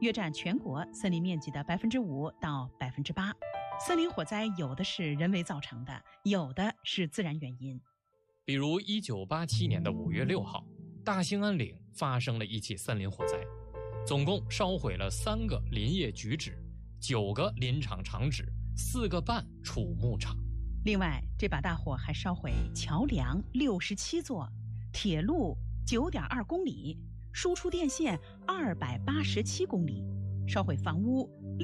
约占全国森林面积的5%到8%。森林火灾有的是人为造成的，有的是自然原因。 比如1987年的5月6号，大兴安岭发生了一起森林火灾，总共烧毁了3个林业局址、9个林场场址、4个半储牧场。 另外，这把大火还烧毁桥梁67座，铁路9.2公里，输出电线287公里，烧毁房屋